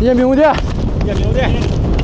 烟饼店， 烟饼店。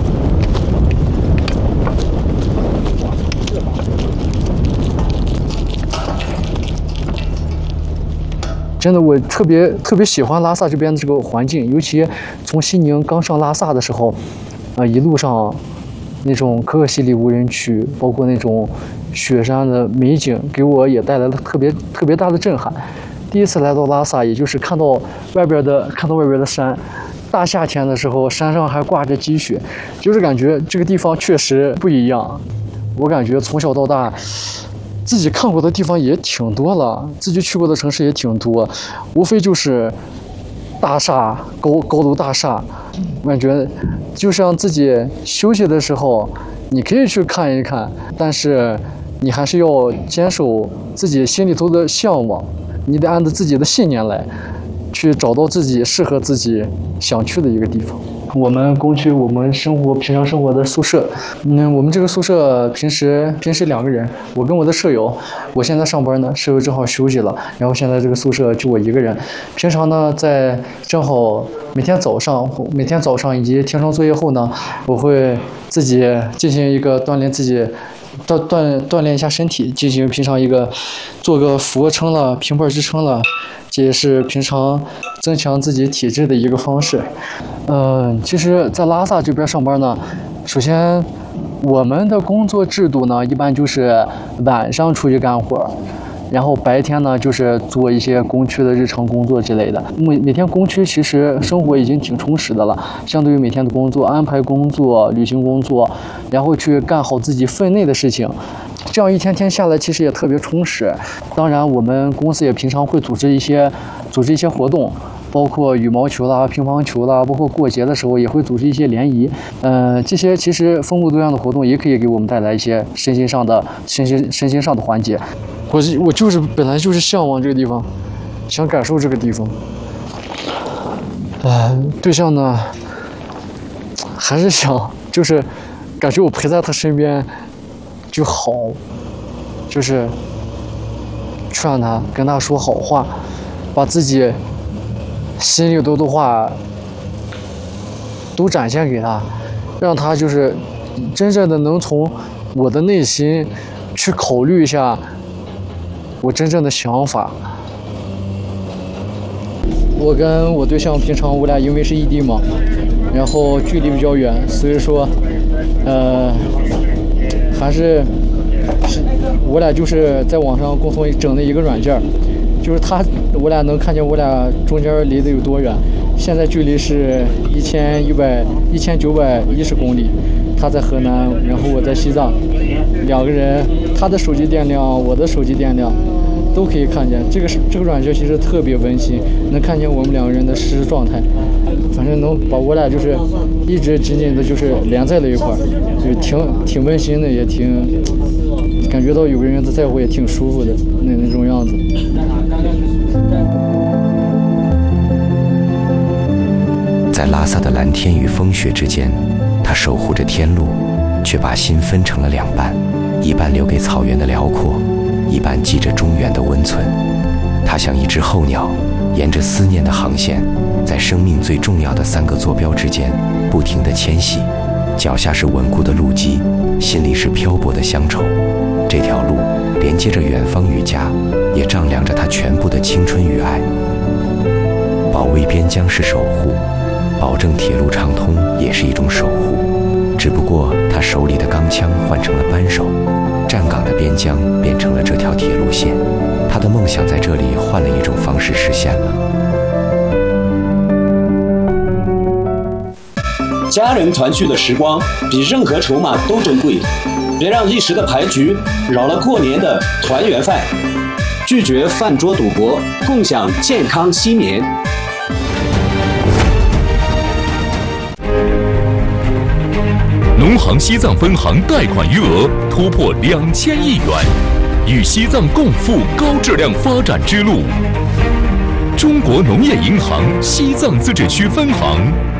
真的，我特别喜欢拉萨这边的这个环境，尤其从西宁刚上拉萨的时候，一路上那种可可西里无人区，包括那种雪山的美景，给我也带来了特别大的震撼。第一次来到拉萨，也就是看到外边的山，大夏天的时候，山上还挂着积雪，就是感觉这个地方确实不一样。我感觉从小到大，自己看过的地方也挺多了，自己去过的城市也挺多，无非就是大厦、高楼大厦。我感觉就像自己休息的时候，你可以去看一看，但是你还是要坚守自己心里头的向往，你得按照自己的信念来，去找到自己适合自己想去的一个地方。我们工区，我们平常生活的宿舍，我们这个宿舍平时2个人，我跟我的舍友，我现在上班呢，舍友正好休息了，然后现在这个宿舍就我一个人。平常呢，正好每天早上以及填充作业后呢，我会自己进行一个锻炼自己。锻炼一下身体，进行平常一个做个俯卧撑了、平板支撑了，这也是平常增强自己体质的一个方式。其实，在拉萨这边上班呢，首先我们的工作制度呢，一般就是晚上出去干活，然后白天呢就是做一些工区的日常工作之类的。每天工区其实生活已经挺充实的了，相对于每天的工作安排工作、履行工作，然后去干好自己分内的事情，这样一天天下来其实也特别充实。当然，我们公司也平常会组织一些活动。包括羽毛球啦、乒乓球啦，包括过节的时候也会组织一些联谊。这些其实丰富多样的活动也可以给我们带来一些身心上的缓解。我本来就是向往这个地方，想感受这个地方。对象呢，还是想就是感觉我陪在他身边就好，就是劝他，跟他说好话，把自己心里头的话都展现给他，让他就是真正的能从我的内心去考虑一下我真正的想法。我跟我对象平常我俩因为是异地嘛，然后距离比较远，所以说还是我俩就是在网上共同整的一个软件，就是我俩能看见我俩中间离得有多远。现在距离是1910公里，他在河南，然后我在西藏，两个人，他的手机电量，我的手机电量都可以看见。这个软件其实特别温馨，能看见我们两个人的实时状态，反正能把我俩就是一直紧紧的就是连在了一块儿，就挺温馨的，也挺感觉到有个人在乎，也挺舒服的那种样子。 在拉萨的蓝天与风雪之间，他守护着天路，却把心分成了两半，一半留给草原的辽阔，一半系着中原的温存。他像一只候鸟，沿着思念的航线，在生命最重要的3个坐标之间不停地迁徙。脚下是稳固的路基，心里是漂泊的乡愁。这条路连接着远方与家，也丈量着他全部的青春与爱。保卫边疆是守护，保证铁路畅通也是一种守护，只不过他手里的钢枪换成了扳手，站岗的边疆变成了这条铁路线，他的梦想在这里换了一种方式实现了。 家人团聚的时光比任何筹码都珍贵，别让一时的牌局扰了过年的团圆饭。拒绝饭桌赌博，共享健康新年。 农行西藏分行贷款余额突破2000亿元，与西藏共赴高质量发展之路。中国农业银行西藏自治区分行